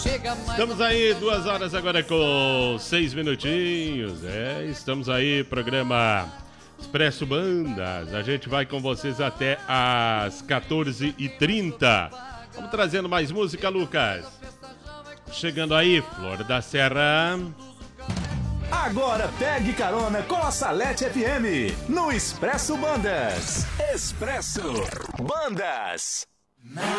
Estamos aí, 2 horas agora com 6 minutinhos. Estamos aí, programa Expresso Bandas. A gente vai com vocês até às 14h30. Vamos trazendo mais música, Lucas. Chegando aí, Flor da Serra. Agora pegue carona com a Salete FM no Expresso Bandas. Expresso Bandas.